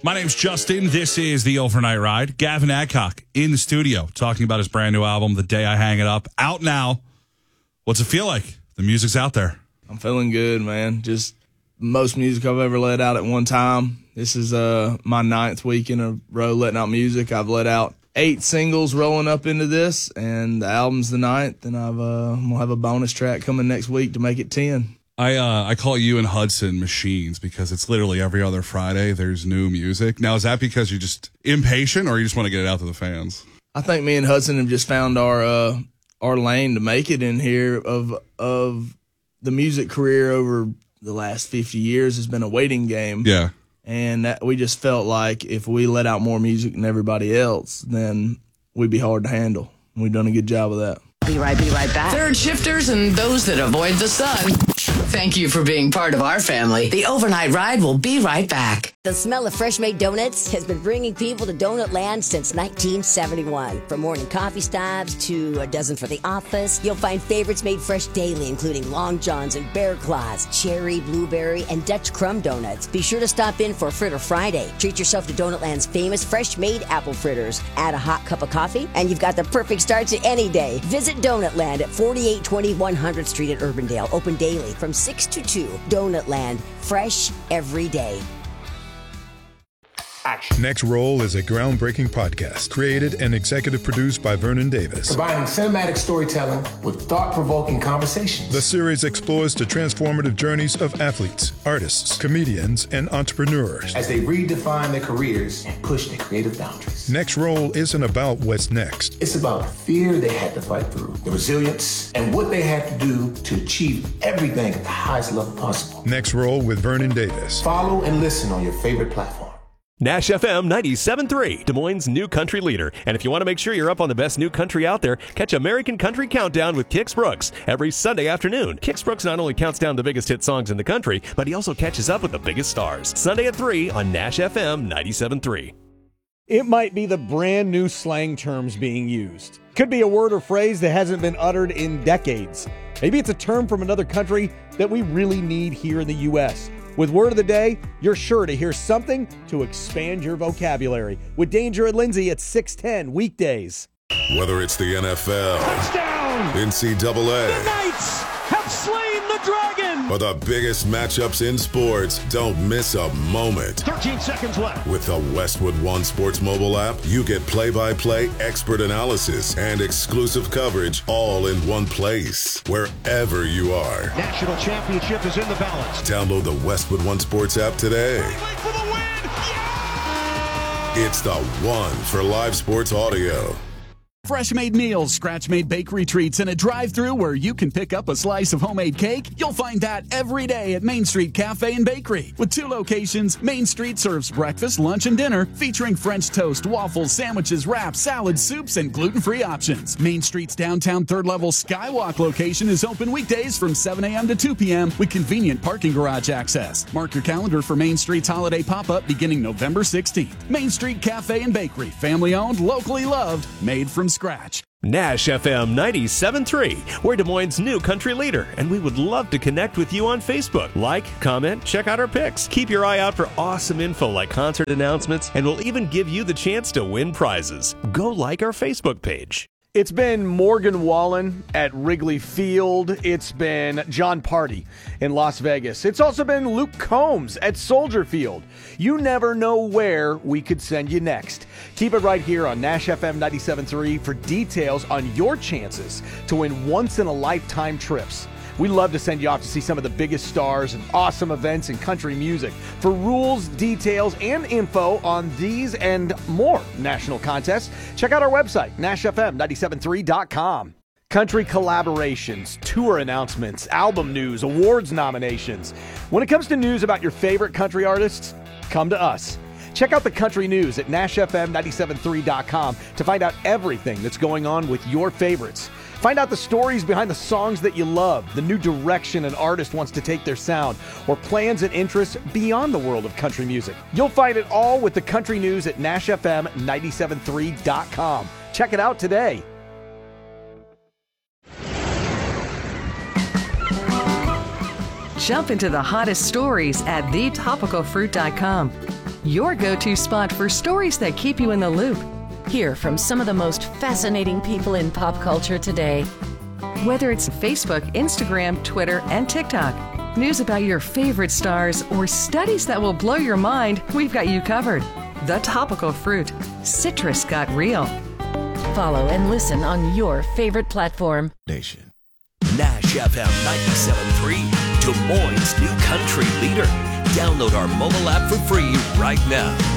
My name's Justin. This is the Overnight Ride. Gavin Adcock in the studio talking about his brand new album, The Day I Hang It Up. Out now. What's it feel like? The music's out there. I'm feeling good, man. Just most music I've ever let out at one time. This is my 9th week in a row letting out music. I've let out 8 singles rolling up into this, and the album's the 9th, and we'll have a bonus track coming next week to make it 10. I call you and Hudson machines because it's literally every other Friday there's new music. Now, is that because you're just impatient or you just want to get it out to the fans? I think me and Hudson have just found our lane to make it in here. Of the music career over the last 50 years has been a waiting game. Yeah. And we just felt like if we let out more music than everybody else, then we'd be hard to handle. We've done a good job of that. Be right back. Third shifters and those that avoid the sun. Thank you for being part of our family. The Overnight Ride will be right back. The smell of fresh-made donuts has been bringing people to Donut Land since 1971. From morning coffee stops to a dozen for the office, you'll find favorites made fresh daily, including Long Johns and Bear Claws, cherry, blueberry, and Dutch crumb donuts. Be sure to stop in for Fritter Friday. Treat yourself to Donut Land's famous fresh-made apple fritters. Add a hot cup of coffee, and you've got the perfect start to any day. Visit Donut Land at 4820 100th Street at Urbandale. Open daily from 6 to 2. Donut Land. Fresh every day. Action. Next Roll is a groundbreaking podcast created and executive produced by Vernon Davis. Combining cinematic storytelling with thought-provoking conversations. The series explores the transformative journeys of athletes, artists, comedians, and entrepreneurs as they redefine their careers and push their creative boundaries. Next Roll isn't about what's next. It's about the fear they had to fight through, the resilience, and what they had to do to achieve everything at the highest level possible. Next Roll with Vernon Davis. Follow and listen on your favorite platform. Nash FM 97.3, Des Moines' new country leader. And if you want to make sure you're up on the best new country out there, catch American Country Countdown with Kix Brooks every Sunday afternoon. Kix Brooks not only counts down the biggest hit songs in the country, but he also catches up with the biggest stars. Sunday at 3 on Nash FM 97.3. It might be the brand new slang terms being used. Could be a word or phrase that hasn't been uttered in decades. Maybe it's a term from another country that we really need here in the U.S. With Word of the Day, you're sure to hear something to expand your vocabulary. With Danger and Lindsay at 6:10 weekdays. Whether it's the NFL, touchdown, NCAA, the Knights have slain the dragon, or the biggest matchups in sports, don't miss a moment. 13 seconds left. With the Westwood One Sports mobile app, you get play-by-play expert analysis and exclusive coverage all in one place, wherever you are. National championship is in the balance. Download the Westwood One Sports app today. For the win. Yeah! It's the one for live sports audio. Fresh-made meals, scratch-made bakery treats, and a drive-thru where you can pick up a slice of homemade cake? You'll find that every day at Main Street Cafe and Bakery. With 2 locations, Main Street serves breakfast, lunch, and dinner, featuring French toast, waffles, sandwiches, wraps, salads, soups, and gluten-free options. Main Street's downtown third-level Skywalk location is open weekdays from 7 a.m. to 2 p.m. with convenient parking garage access. Mark your calendar for Main Street's holiday pop-up beginning November 16th. Main Street Cafe and Bakery, family-owned, locally loved, made from scratch. Nash FM 97.3, we're Des Moines' new country leader, and we would love to connect with you on Facebook. Like, comment, check out our pics. Keep your eye out for awesome info like concert announcements, and we'll even give you the chance to win prizes. Go like our Facebook page. It's been Morgan Wallen at Wrigley Field. It's been John Party in Las Vegas. It's also been Luke Combs at Soldier Field. You never know where we could send you next. Keep it right here on Nash FM 97.3 for details on your chances to win once-in-a-lifetime trips. We love to send you off to see some of the biggest stars and awesome events in country music. For rules, details, and info on these and more national contests, check out our website, NashFM973.com. Country collaborations, tour announcements, album news, awards nominations. When it comes to news about your favorite country artists, come to us. Check out the country news at NashFM973.com to find out everything that's going on with your favorites. Find out the stories behind the songs that you love, the new direction an artist wants to take their sound, or plans and interests beyond the world of country music. You'll find it all with the country news at NashFM973.com. Check it out today. jump into the hottest stories at thetopicalfruit.com. Your go-to spot for stories that keep you in the loop. Hear from some of the most fascinating people in pop culture today. Whether it's Facebook, Instagram, Twitter, and TikTok, news about your favorite stars, or studies that will blow your mind, we've got you covered. The Topical Fruit. Citrus got real. Follow and listen on your favorite platform. Nation. Nash FM 97.3, Des Moines' new country leader. Download our mobile app for free right now.